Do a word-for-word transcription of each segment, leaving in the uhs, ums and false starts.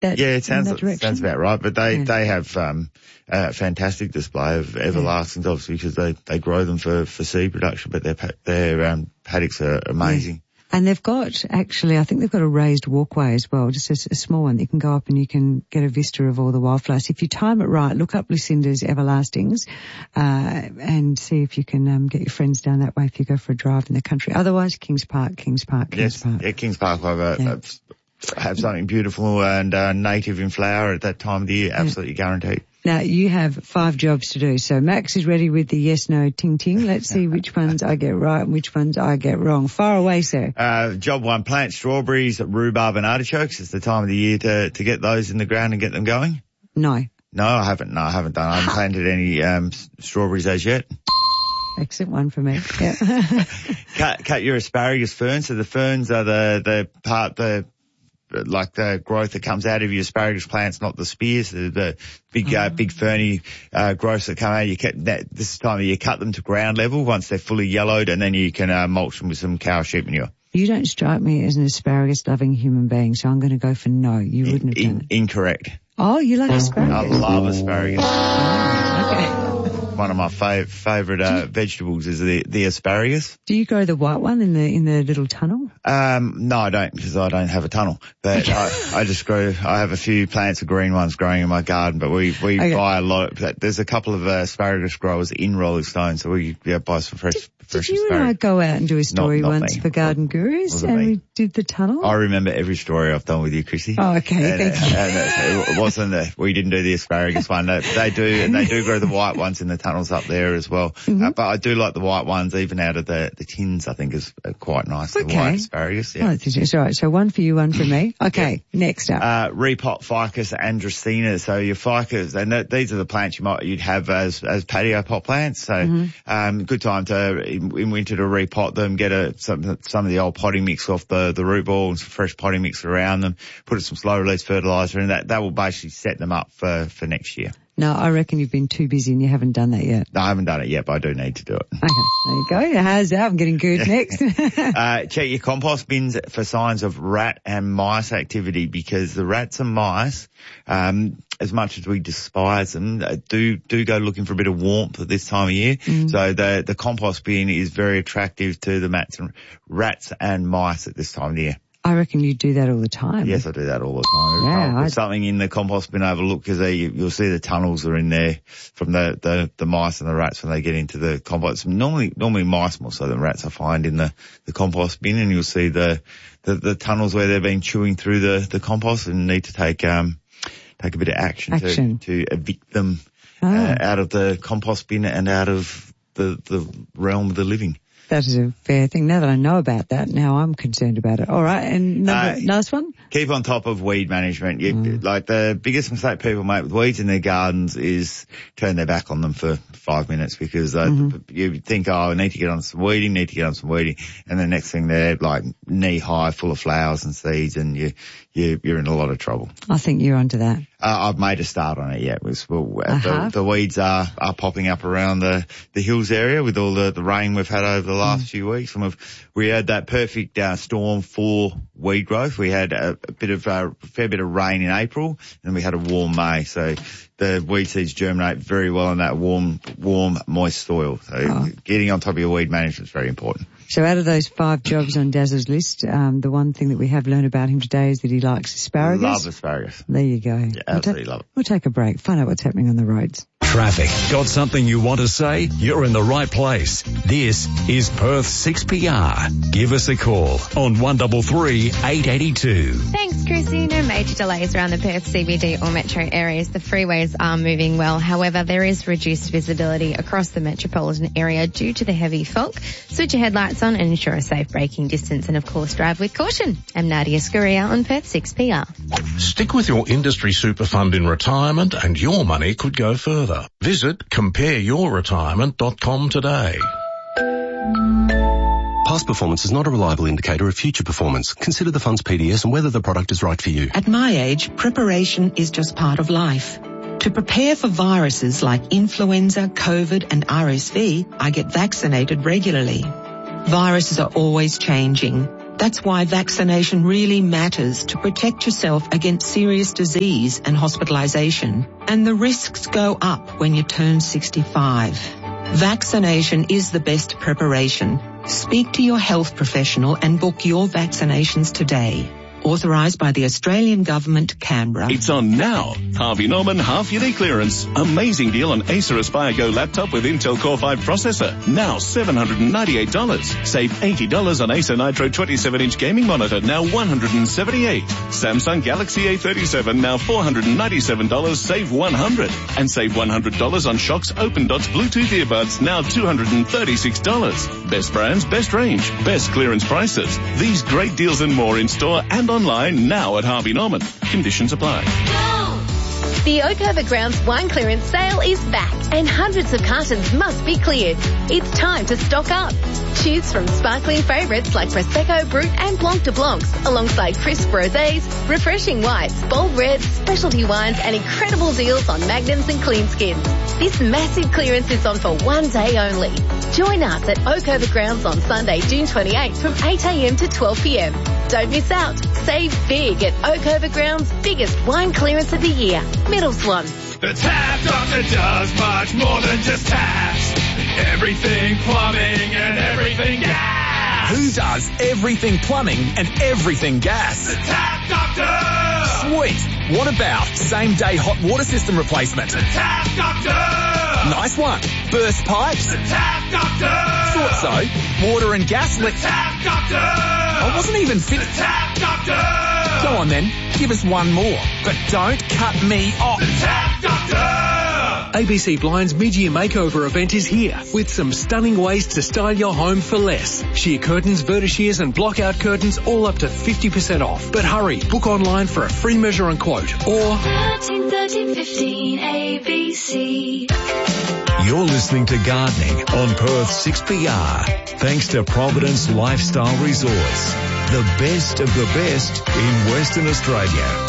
that. Yeah, it sounds, in that direction? sounds about right. But they, yeah. they have um, a fantastic display of everlastings, yeah. obviously, because they, they grow them for, for seed production, but their, their um, paddocks are amazing. Yeah. And they've got, actually, I think they've got a raised walkway as well, just a, a small one that you can go up and you can get a vista of all the wildflowers. If you time it right, look up Lucinda's Everlastings uh, and see if you can um, get your friends down that way if you go for a drive in the country. Otherwise, Kings Park, Kings Park, Kings yes, Park. Yeah, Kings Park have, a, yeah. have something beautiful and uh, native in flower at that time of the year, absolutely yeah. guaranteed. Now, you have five jobs to do. So Max is ready with the yes, no, ting, ting. Let's see which ones I get right and which ones I get wrong. Far away, sir. Uh, job one, plant strawberries, rhubarb and artichokes. It's the time of the year to, to get those in the ground and get them going. No. No, I haven't. No, I haven't done. I haven't planted any um, strawberries as yet. Excellent one for me. Yeah. cut, cut your asparagus ferns. So the ferns are the, the part, the, like the growth that comes out of your asparagus plants, not the spears, the, the big, uh, big ferny, uh, growths that come out. You cut that, this time of year, cut them to ground level once they're fully yellowed, and then you can, uh, mulch them with some cow sheep manure. You don't strike me as an asparagus-loving human being, so I'm going to go for no. You wouldn't have in, done it. Incorrect. Oh, you like asparagus? I love asparagus. Oh, okay. One of my fav- favourite uh, vegetables is the, the asparagus. Do you grow the white one in the in the little tunnel? Um, no, I don't, because I don't have a tunnel. But I, I just grow. I have a few plants of green ones growing in my garden. But we we okay. buy a lot. Of, there's a couple of uh, asparagus growers in Rolling Stone, so we yeah, buy some fresh. Did, fresh did you asparagus. and I go out and do a story not, not once me. for Garden Gurus, and me. we did the tunnel? I remember every story I've done with you, Chrissy. Oh, okay. And, Thank you. and it wasn't the, we didn't do the asparagus one. They do, and they do grow the white ones in the tunnels up there as well. Mm-hmm. Uh, but I do like the white ones, even out of the, the tins, I think is quite nice. Okay. The white asparagus, yeah. Oh, that's all right. So one for you, one for me. Okay, yeah. Next up. Uh, repot ficus androcina. So your ficus, and that, these are the plants you might, you'd have as, as patio pot plants. So, mm-hmm. um, good time to, in, in winter to repot them, get a, some, some of the old potting mix off the, the root ball and some fresh potting mix around them, put some slow release fertilizer and that, that will basically set them up for, for next year. No, I reckon you've been too busy and you haven't done that yet. No, I haven't done it yet, but I do need to do it. Okay, there you go. How's that? I'm getting good. Next. uh, check your compost bins for signs of rat and mice activity, because the rats and mice, um, as much as we despise them, uh, do, do go looking for a bit of warmth at this time of year. Mm. So the, the compost bin is very attractive to the rats and, rats and mice at this time of the year. I reckon you do that all the time. Yes, I do that all the time. Yeah, I'll put I'd... something in the compost bin, overlook, because you, you'll see the tunnels are in there from the, the, the mice and the rats when they get into the compost. Normally, normally mice more so than rats I find in the, the compost bin, and you'll see the, the, the tunnels where they've been chewing through the, the compost and need to take, um, take a bit of action, action. to, to evict them oh. uh, out of the compost bin and out of the, the realm of the living. That is a fair thing. Now that I know about that, now I'm concerned about it. All right, and number, uh, last one? Keep on top of weed management. You, mm. Like the biggest mistake people make with weeds in their gardens is turn their back on them for five minutes because uh, mm-hmm. you think, oh, I need to get on some weeding, need to get on some weeding, and the next thing they're like knee high, full of flowers and seeds, and you, you you're in a lot of trouble. I think you're onto that. Uh, I've made a start on it yet. Was well, uh-huh. the, the weeds are, are popping up around the, the hills area with all the, the rain we've had over the last mm. few weeks. And we've, we had that perfect uh, storm for weed growth. We had a, a bit of a fair bit of rain in April, and we had a warm May. So the weed seeds germinate very well in that warm, warm, moist soil. So oh. getting on top of your weed management is very important. So out of those five jobs on Daz's list, um, the one thing that we have learned about him today is that he likes asparagus. Love asparagus. There you go. Yeah, absolutely we'll ta- love it. We'll take a break, find out what's happening on the roads. Traffic. Got something you want to say? You're in the right place. This is Perth six P R. Give us a call on one three three, eight eight two. Thanks, Chrissy. No major delays around the Perth C B D or metro areas. The freeways are moving well. However, there is reduced visibility across the metropolitan area due to the heavy fog. Switch your headlights on and ensure a safe braking distance, and of course drive with caution. I'm Nadia Scuria on Perth six P R. Stick with your industry super fund in retirement and your money could go further. Visit compare your retirement dot com today. Past performance is not a reliable indicator of future performance. Consider the fund's P D S and whether the product is right for you. At my age, preparation is just part of life. To prepare for viruses like influenza, COVID and R S V, I get vaccinated regularly. Viruses are always changing. That's why vaccination really matters to protect yourself against serious disease and hospitalisation. And the risks go up when you turn sixty-five. Vaccination is the best preparation. Speak to your health professional and book your vaccinations today. Authorised by the Australian Government, Canberra. It's on now. Harvey Norman half-yearly clearance. Amazing deal on Acer Aspire Go laptop with Intel Core five processor. Now seven hundred ninety-eight dollars. Save eighty dollars on Acer Nitro twenty-seven inch gaming monitor, now one hundred seventy-eight dollars. Samsung Galaxy A thirty-seven, now four hundred ninety-seven dollars. Save one hundred dollars. And save one hundred dollars on Shox Open Dots Bluetooth earbuds, now two hundred thirty-six dollars. Best brands, best range, best clearance prices. These great deals and more in store and online now at Harvey Norman. Conditions apply. The Oakover Grounds wine clearance sale is back and hundreds of cartons must be cleared. It's time to stock up. Choose from sparkling favourites like Prosecco, Brut and Blanc de Blancs alongside crisp rosés, refreshing whites, bold reds, specialty wines and incredible deals on magnums and clean skins. This massive clearance is on for one day only. Join us at Oakover Grounds on Sunday, June twenty-eighth from eight a m to twelve p m. Don't miss out. Save big at Oakover Grounds' biggest wine clearance of the year. Middle Swan. The Tap Doctor does much more than just taps. Everything plumbing and everything gas. Who does everything plumbing and everything gas? The Tap Doctor. Sweet. What about same-day hot water system replacement? The Tap Doctor. Nice one. Burst pipes? The Tap Doctor. Thought so. Water and gas leak. The Tap Doctor. I wasn't even fit. The Tap Doctor. Go on then. Give us one more. But don't cut me off. The Tap Doctor. A B C Blinds mid-year makeover event is here with some stunning ways to style your home for less. Sheer curtains, vertishears and block-out curtains all up to fifty percent off. But hurry, book online for a free measure and quote or thirteen thirteen fifteen A B C. You're listening to Gardening on Perth six P R. Thanks to Providence Lifestyle Resorts, the best of the best in Western Australia.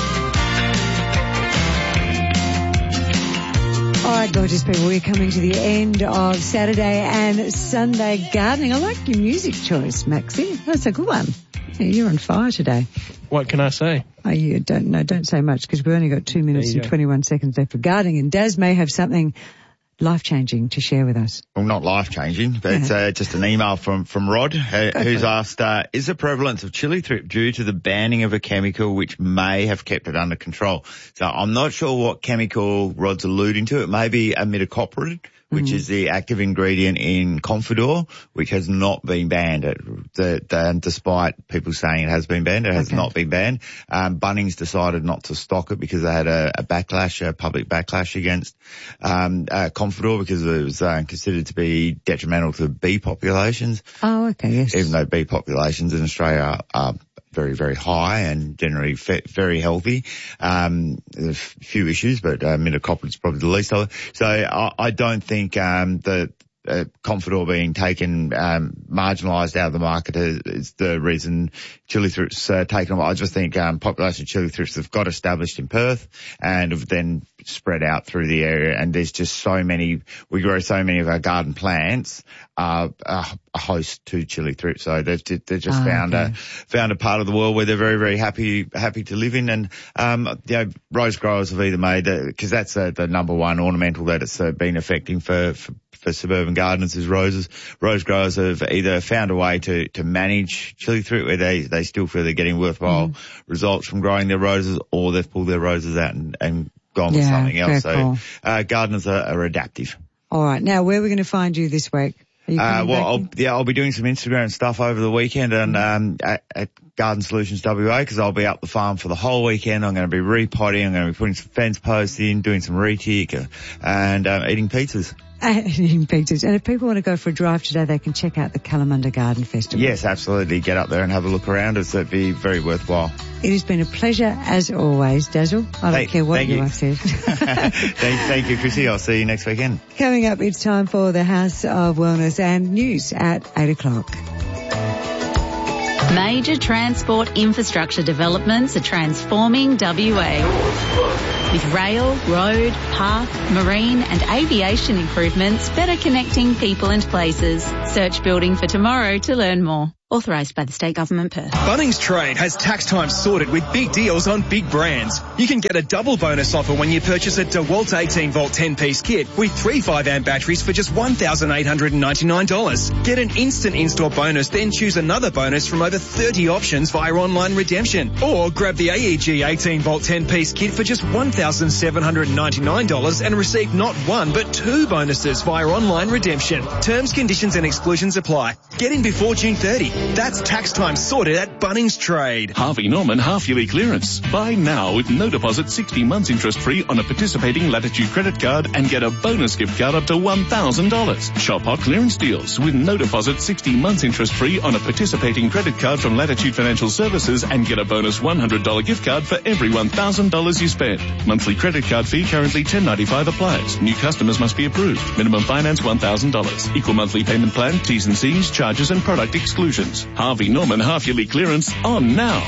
All right, gorgeous people, we're coming to the end of Saturday and Sunday gardening. I like your music choice, Maxie. That's a good one. Yeah, you're on fire today. What can I say? Oh, you don't, no, don't say much because we've only got two minutes and go. twenty-one seconds left for gardening, and Daz may have something life-changing to share with us. Well, not life-changing, but it's uh, just an email from, from Rod, uh, who's asked, uh, is the prevalence of chili thrip due to the banning of a chemical which may have kept it under control? So I'm not sure what chemical Rod's alluding to. It may be imidacloprid, which mm. is the active ingredient in Confidor, which has not been banned. It, the, the, despite people saying it has been banned, it has okay. not been banned. Um, Bunnings decided not to stock it because they had a, a backlash, a public backlash against um, uh, Confidor because it was uh, considered to be detrimental to bee populations. Oh, okay, yes. Even though bee populations in Australia are, are very, very high and generally fe- very healthy. Um, there's a few issues, but uh, imidacloprid is probably the least of it. So I, I don't think um, the uh, Confidor being taken, um, marginalised out of the market is, is the reason chili thrips uh, taken. I just think um, population of chili thrips have got established in Perth and have then spread out through the area. And there's just so many, we grow so many of our garden plants are uh, a host to chili thrips. So they've, they've just oh, found okay. a found a part of the world where they're very, very happy happy to live in. And um, you know, rose growers have either made, because that's uh, the number one ornamental that it's uh, been affecting for, for for suburban gardeners is roses. Rose growers have either found a way to, to manage chili thrip where they, they still feel they're getting worthwhile mm. results from growing their roses, or they've pulled their roses out and, and gone yeah, with something else. So cool. uh, gardeners are, are adaptive. All right. Now, where are we going to find you this week? Uh, well, I'll, yeah, I'll be doing some Instagram stuff over the weekend and, um, at, at Garden Solutions W A, because I'll be up the farm for the whole weekend. I'm going to be repotting. I'm going to be putting some fence posts in, doing some retick, uh, and, um, eating pizzas. Eating pizzas. And if people want to go for a drive today, they can check out the Kalamunda Garden Festival. Yes, absolutely. Get up there and have a look around. It's, it'd be very worthwhile. It has been a pleasure, as always, Dazzle. I don't thank, care what you, you have said. thank, thank you, Chrissy. I'll see you next weekend. Coming up, it's time for the House of Wellness and news at eight o'clock. Major transport infrastructure developments are transforming W A. With rail, road, park, marine and aviation improvements better connecting people and places. Search Building for Tomorrow to learn more. Authorised by the State Government, Perth. Bunnings Trade has tax time sorted with big deals on big brands. You can get a double bonus offer when you purchase a DeWalt eighteen volt ten piece kit with three five amp batteries for just one thousand eight hundred ninety-nine dollars. Get an instant in-store bonus, then choose another bonus from over thirty options via online redemption. Or grab the A E G eighteen volt ten piece kit for just one thousand seven hundred ninety-nine dollars and receive not one but two bonuses via online redemption. Terms, conditions and exclusions apply. Get in before June thirtieth. That's tax time sorted at Bunnings Trade. Harvey Norman half-yearly clearance. Buy now with no deposit, sixty months interest-free on a participating Latitude credit card and get a bonus gift card up to one thousand dollars. Shop hot clearance deals with no deposit, sixty months interest-free on a participating credit card from Latitude Financial Services and get a bonus one hundred dollars gift card for every one thousand dollars you spend. Monthly credit card fee currently ten ninety-five applies. New customers must be approved. Minimum finance one thousand dollars. Equal monthly payment plan, T's and C's, charges and product exclusions. Harvey Norman half-yearly clearance on now.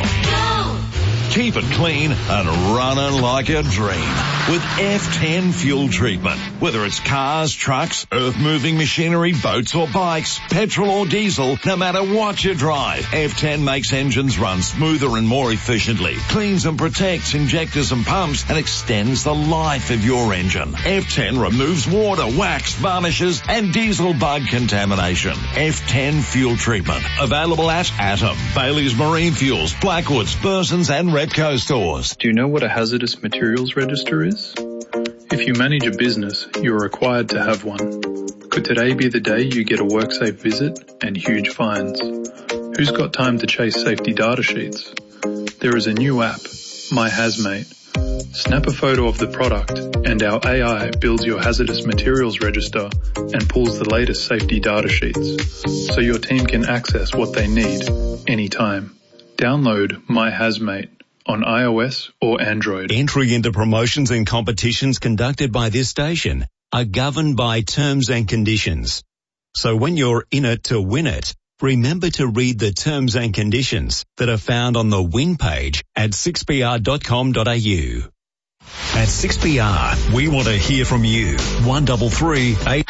Keep it clean and running like a dream with F ten fuel treatment. Whether it's cars, trucks, earth-moving machinery, boats or bikes, petrol or diesel, no matter what you drive, F ten makes engines run smoother and more efficiently, cleans and protects injectors and pumps, and extends the life of your engine. F ten removes water, wax, varnishes, and diesel bug contamination. F ten fuel treatment. Available at Atom, Bailey's Marine Fuels, Blackwoods, Burson's and Repco stores. Do you know what a hazardous materials register is? If you manage a business, you are required to have one. Could today be the day you get a WorkSafe visit and huge fines? Who's got time to chase safety data sheets? There is a new app, My Hazmate. Snap a photo of the product and our A I builds your hazardous materials register and pulls the latest safety data sheets so your team can access what they need anytime. Download My Hazmate on iOS or Android. Entry into promotions and competitions conducted by this station are governed by terms and conditions. So when you're in it to win it, remember to read the terms and conditions that are found on the win page at six p r dot com dot a u. At six P R, we want to hear from you. one three three eight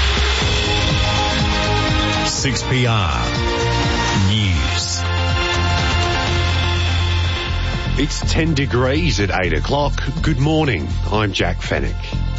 six P R News. It's ten degrees at eight o'clock. Good morning. I'm Jack Fennick.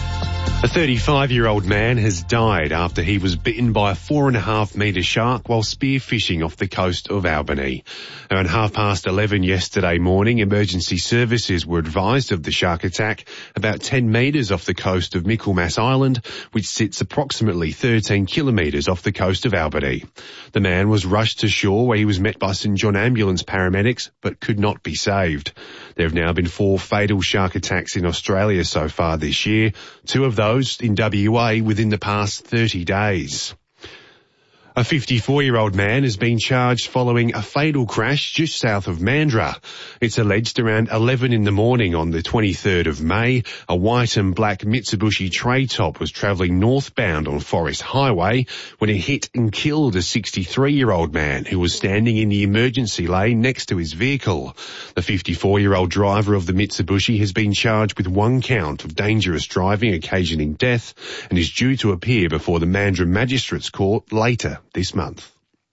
A thirty-five-year-old man has died after he was bitten by a four and a half metre shark while spearfishing off the coast of Albany. Around half past eleven yesterday morning, emergency services were advised of the shark attack about ten metres off the coast of Michaelmas Island, which sits approximately thirteen kilometres off the coast of Albany. The man was rushed to shore where he was met by St John Ambulance paramedics, but could not be saved. There have now been four fatal shark attacks in Australia so far this year, two of those in W A within the past thirty days. A fifty-four-year-old man has been charged following a fatal crash just south of Mandurah. It's alleged around eleven in the morning on the twenty-third of May, a white and black Mitsubishi tray top was travelling northbound on Forest Highway when it hit and killed a sixty-three-year-old man who was standing in the emergency lane next to his vehicle. The fifty-four-year-old driver of the Mitsubishi has been charged with one count of dangerous driving occasioning death and is due to appear before the Mandurah Magistrates Court later this month.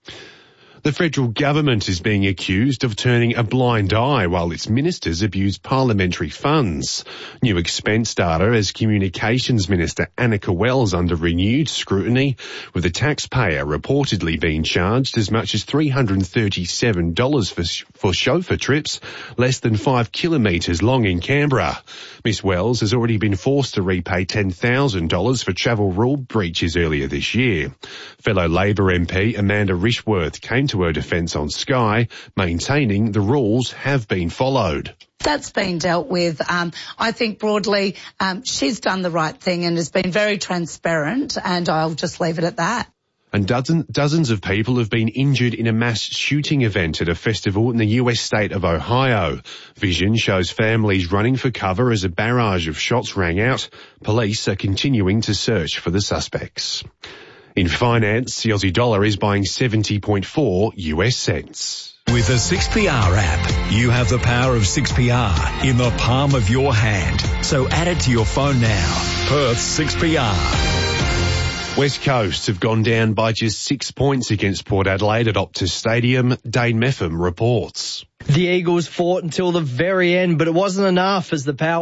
The federal government is being accused of turning a blind eye while its ministers abuse parliamentary funds. New expense data as Communications Minister Annika Wells under renewed scrutiny, with the taxpayer reportedly being charged as much as three hundred thirty-seven dollars for, for chauffeur trips less than five kilometres long in Canberra. Miss Wells has already been forced to repay ten thousand dollars for travel rule breaches earlier this year. Fellow Labor M P Amanda Rishworth came to her defence on Sky, maintaining the rules have been followed. That's been dealt with. Um, I think broadly um, she's done the right thing and has been very transparent, and I'll just leave it at that. And dozen, dozens of people have been injured in a mass shooting event at a festival in the U S state of Ohio. Vision shows families running for cover as a barrage of shots rang out. Police are continuing to search for the suspects. In finance, the Aussie dollar is buying seventy point four U S cents. With the six P R app, you have the power of six P R in the palm of your hand. So add it to your phone now. Perth six P R. West Coast have gone down by just six points against Port Adelaide at Optus Stadium. Dane Meffam reports. The Eagles fought until the very end, but it wasn't enough as the Power